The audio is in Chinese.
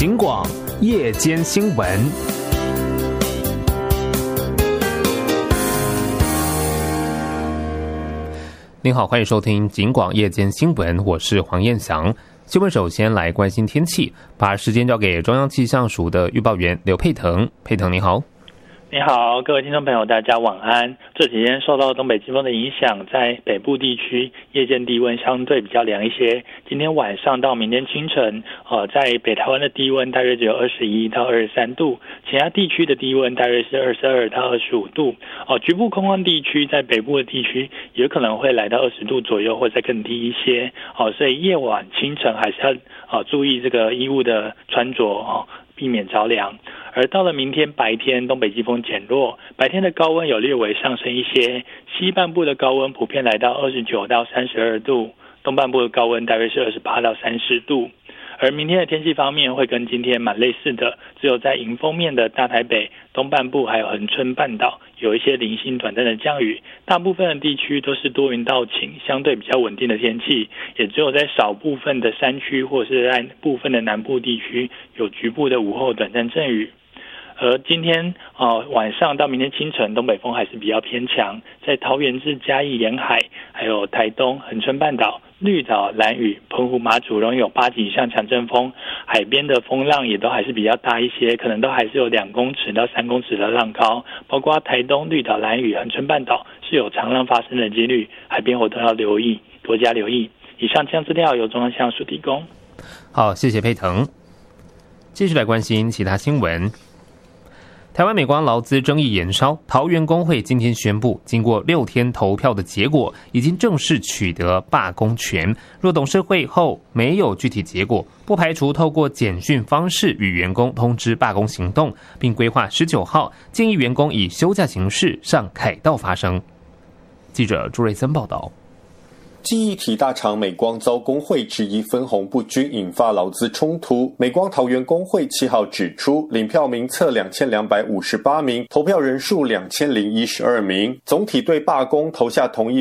警广夜间新闻。您好，欢迎收听警广夜间新闻，我是黄彦翔。新闻首先来关心天气，把时间交给中央气象署的预报员刘佩腾。佩腾你好。 你好，各位听众朋友，大家晚安。这几天受到东北季风的影响，在北部地区夜间低温相对比较凉一些。今天晚上到明天清晨，在北台湾的低温大约只有21到23度，其他地区的低温大约是22到25度。局部空旷地区在北部的地区有可能会来到20度左右，或者更低一些。所以夜晚清晨还是要注意这个衣物的穿着，避免着凉。而到了明天白天，东北季风减弱，白天的高温有略微上升一些，西半部的高温普遍来到29到32度，东半部的高温大约是28到30度。而明天的天气方面会跟今天蛮类似的，只有在迎风面的大台北东半部还有恒春半岛有一些零星短暂的降雨，大部分的地区都是多云到晴，相对比较稳定的天气，也只有在少部分的山区或是在部分的南部地区有局部的午后短暂阵雨。而今天晚上到明天清晨，东北风还是比较偏强，在桃园至嘉义沿海，还有台东、恒春半岛、绿岛、兰屿、澎湖、马祖容易有8级以上强阵风，海边的风浪也都还是比较大一些，可能都还是有2公尺到3公尺的浪高，包括台东、绿岛、兰屿、恒春半岛是有长浪发生的几率，海边活动要多加留意。以上气象资料由中央气象署提供。 好，谢谢佩腾。继续来关心其他新闻。台湾美光劳资争议延烧，桃园工会今天宣布，经过6天投票的结果，已经正式取得罢工权。若董事会后没有具体结果，不排除透过简讯方式与员工通知罢工行动，并规划19号建议员工以休假形式上凯道发声。记者朱瑞森报道。 记忆体大厂美光遭工会质疑分红不均，引发劳资冲突。美光桃园工会7号指出，领票名册2258名，投票人数2012名，总体对罢工投下同意